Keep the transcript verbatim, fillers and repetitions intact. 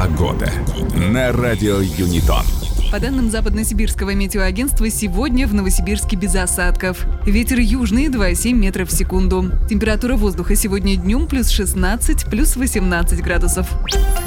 Погода на радио Юнитон. По данным Западно-Сибирского метеоагентства, сегодня в Новосибирске без осадков. Ветер южный два и семь метров в секунду. Температура воздуха сегодня днем плюс шестнадцать, плюс восемнадцать градусов.